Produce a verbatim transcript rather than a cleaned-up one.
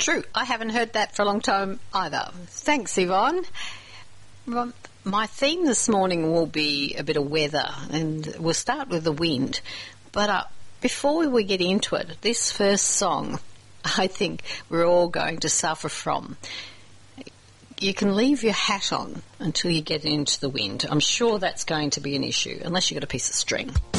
True. I haven't heard that for a long time either. Thanks, Yvonne. Well, my theme this morning will be a bit of weather, and we'll start with the wind. But uh, before we get into it, this first song, I think we're all going to suffer from. You can leave your hat on until you get into the wind. I'm sure that's going to be an issue, unless you've got a piece of string.